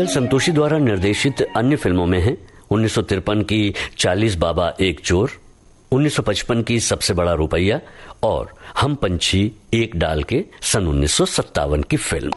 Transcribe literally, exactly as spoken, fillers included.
संतोषी द्वारा निर्देशित अन्य फिल्मों में हैं उन्नीस सौ तिरपन की चालीस बाबा एक चोर, उन्नीस सौ पचपन की सबसे बड़ा रुपया और हम पंछी एक डाल के सन उन्नीस सौ सत्तावन की फिल्म।